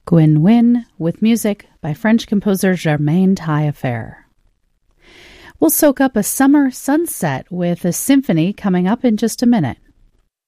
Gwyn Wynne, with music by French composer Germaine Taillefer. We'll soak up a summer sunset with a symphony coming up in just a minute.